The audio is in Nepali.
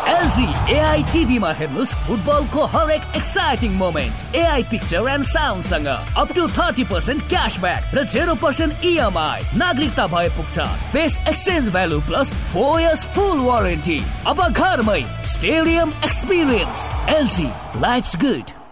LG AI TV मा हेर्नुस् फुटबलको हरेक exciting moment. AI picture and sound सँग अप टु 30% क्याशब्याक र 0% EMI। नागरिकता भए पुग्छ। Best exchange value plus 4 years फुल वारेन्टी। अब घरमै stadium experience. LG, life's good।